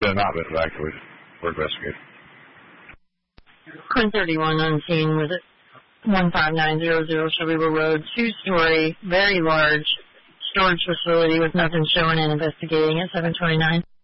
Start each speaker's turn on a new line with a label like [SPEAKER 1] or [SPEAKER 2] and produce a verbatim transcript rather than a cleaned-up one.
[SPEAKER 1] They're not been evacuated or investigated.
[SPEAKER 2] Quinn thirty-one on scene was at one five nine zero zero Shelbyville Road, two-story, very large storage facility with nothing showing and investigating at seven twenty-nine.